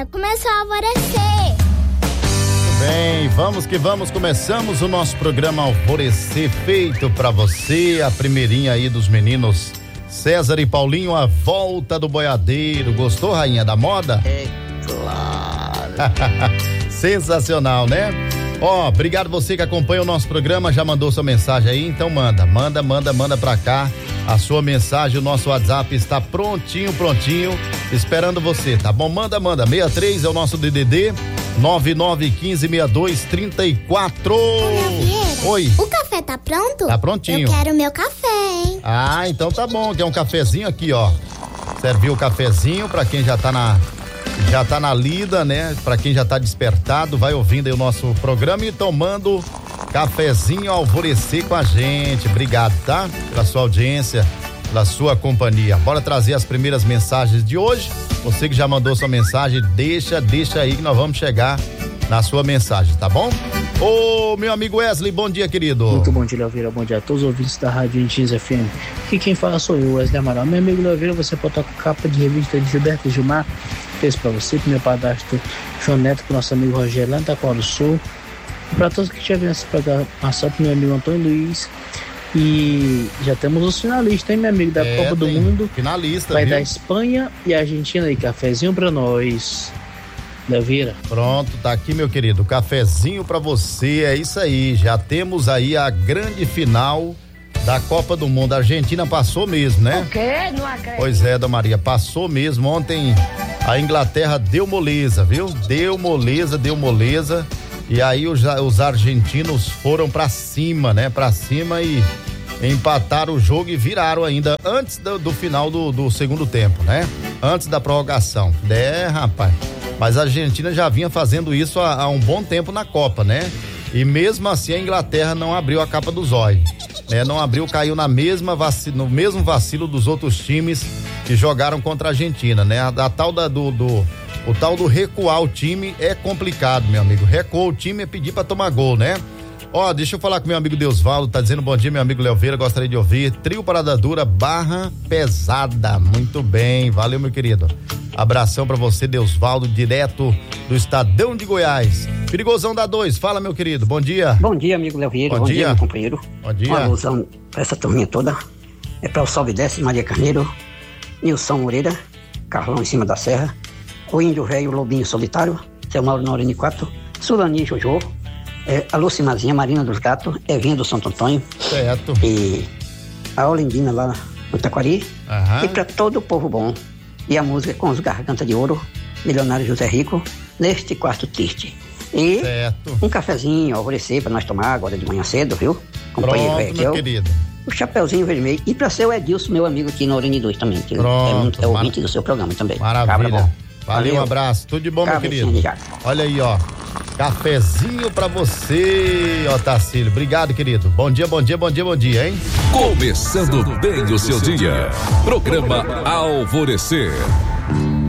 Vera, começou a alvorecer. Bem, vamos que vamos, começamos o nosso programa Alvorecer, feito pra você, a primeirinha aí dos meninos César e Paulinho, a volta do boiadeiro. Gostou, rainha da moda? É claro. Sensacional, né? Ó, obrigado você que acompanha o nosso programa, já mandou sua mensagem aí, então manda pra cá a sua mensagem, o nosso WhatsApp está prontinho, esperando você, tá bom? Manda, 63 é o nosso DDD, 99156234. Oi. O café tá pronto? Tá prontinho. Eu quero meu café, hein? Ah, então tá bom, quer um cafezinho aqui, ó. Serviu o cafezinho pra quem já tá na lida, né? Pra quem já tá despertado, vai ouvindo aí o nosso programa e tomando cafezinho Alvorecer com a gente. Obrigado, tá? Pela sua audiência, pela sua companhia. Bora trazer as primeiras mensagens de hoje. Você que já mandou sua mensagem, deixa aí que nós vamos chegar na sua mensagem, tá bom? Ô, meu amigo Wesley, bom dia, querido. Muito bom dia, Leoveira, bom dia a todos os ouvintes da Rádio Intis FM. Aqui quem fala sou eu, Wesley Amaral. Meu amigo Leoveira, você pode estar com capa de revista de Gilberto Gilmar. Fez pra você, pro meu padrasto João Neto, pro nosso amigo Rogério lá em Taquara do Sul. Pra todos que tiverem essa programação, pro meu amigo Antônio Luiz. E já temos os finalistas, hein, meu amigo, da Copa do Mundo. Finalista, vai viu? dar Espanha e Argentina aí, cafezinho pra nós. Leoveira. Pronto, tá aqui, meu querido, cafezinho pra você, é isso aí, já temos aí a grande final da Copa do Mundo. A Argentina passou mesmo, né? O quê? Não acredito. Pois é, Dona Maria, passou mesmo. Ontem a Inglaterra deu moleza, viu? Deu moleza. E aí os argentinos foram pra cima, né? Pra cima e empataram o jogo e viraram ainda antes do final do segundo tempo, né? Antes da prorrogação. Rapaz. Mas a Argentina já vinha fazendo isso há um bom tempo na Copa, né? E mesmo assim a Inglaterra não abriu a capa do zóio, né? Não abriu, caiu no mesmo vacilo dos outros times que jogaram contra a Argentina, né? O tal do recuar o time é complicado, meu amigo. Recuou o time é pedir pra tomar gol, né? Ó, deixa eu falar com meu amigo Deusvaldo, tá dizendo bom dia, meu amigo Leoveira, gostaria de ouvir. Trio Parada Dura, Barra Pesada. Muito bem, valeu, meu querido. Abração pra você, Deusvaldo, direto do Estadão de Goiás. Perigosão da 2, fala, meu querido, bom dia. Bom dia, amigo Leoveira, bom dia, meu companheiro. Bom dia. Uma alusão pra essa turminha toda. É pra o Salve Desce, Maria Carneiro, Nilson Moreira, Carlão em cima da serra, o Índio Velho, Lobinho Solitário, Seu Mauro Norene 4, Sulani Jojo, a Lucimazinha, Marina dos Gatos, Evinha do Santo Antônio. Certo. E a Olindina lá no Taquari. E pra todo o povo bom. E a música com os Garganta de Ouro, Milionário José Rico, neste quarto triste. E certo. Um cafezinho, alvorecer pra nós tomar agora de manhã cedo, viu? Companheiro, meu querido. O Chapeuzinho Vermelho. E pra ser o Edilson, meu amigo aqui no Orani 2 também, que é ouvinte do seu programa também. Maravilha. Valeu, um abraço. Tudo de bom, meu querido. Olha aí, ó. Cafezinho pra você, ó, Tacílio. Obrigado, querido. Bom dia, hein? Começando bem o seu dia. Programa Alvorecer.